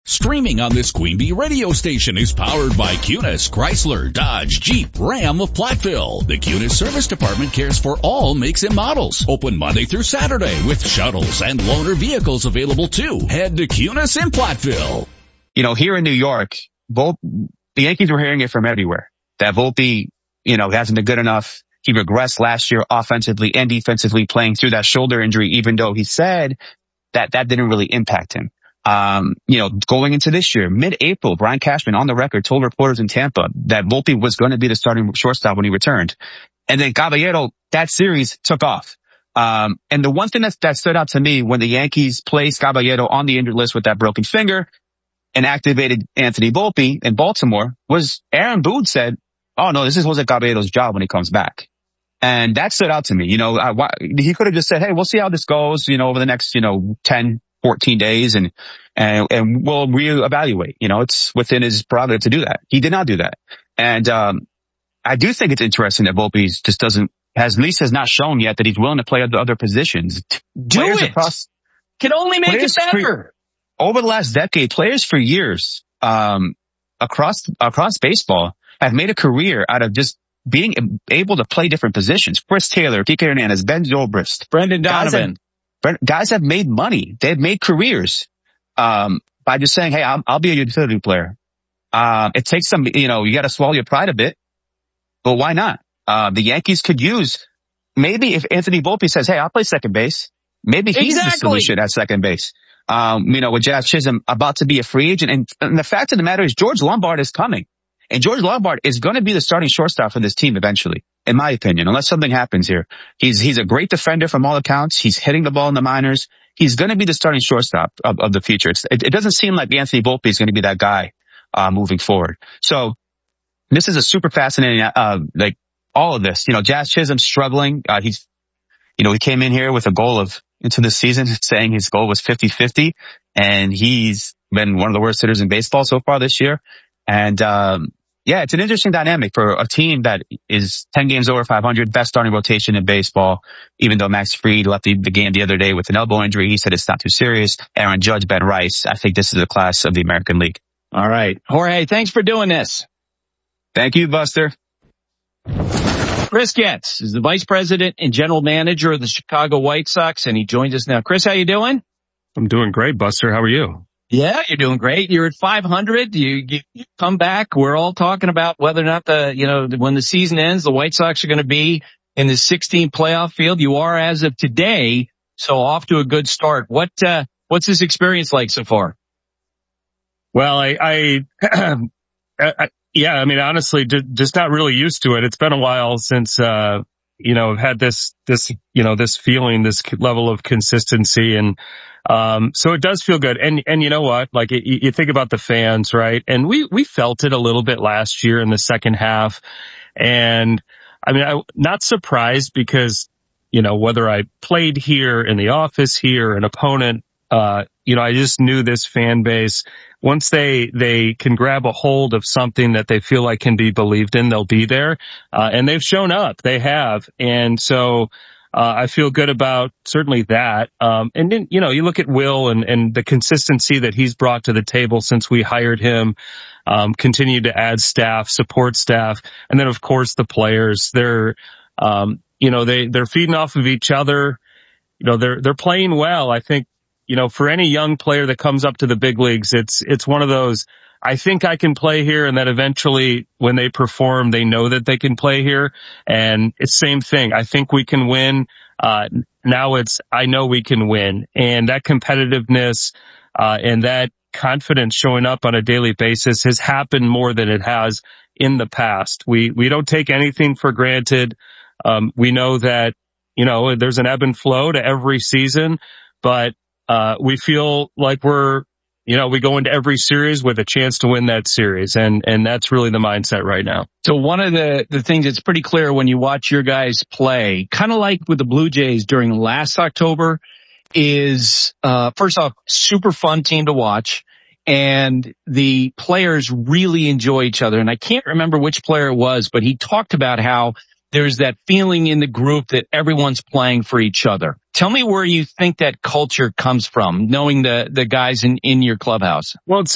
Streaming on this Queen Bee radio station is powered by Cunis, Chrysler, Dodge, Jeep, Ram of Platteville. The Cunis service department cares for all makes and models. Open Monday through Saturday with shuttles and loaner vehicles available too. Head to Cunis in Platteville. You know, here in New York, the Yankees were hearing it from everywhere. That Volpe, hasn't been good enough. He regressed last year offensively and defensively playing through that shoulder injury, even though he said that didn't really impact him. Going into this year, mid-April, Brian Cashman on the record told reporters in Tampa that Volpe was going to be the starting shortstop when he returned. And then Caballero, that series took off. And the one thing that stood out to me when the Yankees placed Caballero on the injured list with that broken finger and activated Anthony Volpe in Baltimore was Aaron Boone said, "Oh no, this is Jose Caballero's job when he comes back." And that stood out to me. He could have just said, "Hey, we'll see how this goes, over the next, 10, 14 days and we'll reevaluate." It's within his prerogative to do that. He did not do that. And, I do think it's interesting that Volpe just has not shown yet that he's willing to play other positions. Can only make it better. Over the last decade, players for years, across baseball have made a career out of just being able to play different positions. Chris Taylor, Kike Hernandez, Ben Zobrist, Brendan Donovan. Guys have made money. They've made careers, by just saying, "Hey, I'll be a utility player." It takes some, you got to swallow your pride a bit, but why not? The Yankees could use, maybe if Anthony Volpe says, "Hey, I'll play second base," maybe he's the solution at second base. With Jazz Chisholm about to be a free agent. And the fact of the matter is George Lombard is coming. And George Lombard is going to be the starting shortstop for this team eventually, in my opinion, unless something happens here. He's a great defender from all accounts. He's hitting the ball in the minors. He's going to be the starting shortstop of the future. It doesn't seem like Anthony Volpe is going to be that guy, moving forward. So this is a super fascinating, all of this, Jazz Chisholm struggling. He came in here with a goal into this season saying his goal was 50-50, and he's been one of the worst hitters in baseball so far this year. And, it's an interesting dynamic for a team that is 10 games over 500, best starting rotation in baseball. Even though Max Fried left the game the other day with an elbow injury, he said it's not too serious. Aaron Judge, Ben Rice, I think this is the class of the American League. All right. Jorge, thanks for doing this. Thank you, Buster. Chris Getz is the vice president and general manager of the Chicago White Sox, and he joins us now. Chris, how you doing? I'm doing great, Buster. How are you? Yeah, you're doing great. You're at 500. You come back. We're all talking about whether or not when the season ends, the White Sox are going to be in the 16 playoff field. You are as of today, so off to a good start. What's this experience like so far? Well, honestly, just not really used to it. It's been a while since, I've had this feeling, this level of consistency. And, so it does feel good. And you know what? Like you think about the fans, right? And we felt it a little bit last year in the second half. And I'm not surprised because, whether I played here in the office here, an opponent, I just knew this fan base, once they can grab a hold of something that they feel like can be believed in, they'll be there. And they've shown up. They have. And so, I feel good about certainly that. And then, you look at Will and the consistency that he's brought to the table since we hired him, continue to add staff, support staff. And then of course the players, they're feeding off of each other. They're playing well. I think, for any young player that comes up to the big leagues, it's one of those, I think I can play here, and that eventually when they perform, they know that they can play here. And it's same thing. I think we can win. Now it's, I know we can win. And that competitiveness, and that confidence showing up on a daily basis has happened more than it has in the past. We don't take anything for granted. We know that, there's an ebb and flow to every season, but we feel like we go into every series with a chance to win that series. And that's really the mindset right now. So one of the things that's pretty clear when you watch your guys play, kind of like with the Blue Jays during last October, is, first off, super fun team to watch. And the players really enjoy each other. And I can't remember which player it was, but he talked about how there's that feeling in the group that everyone's playing for each other. Tell me where you think that culture comes from, knowing the guys in your clubhouse. Well,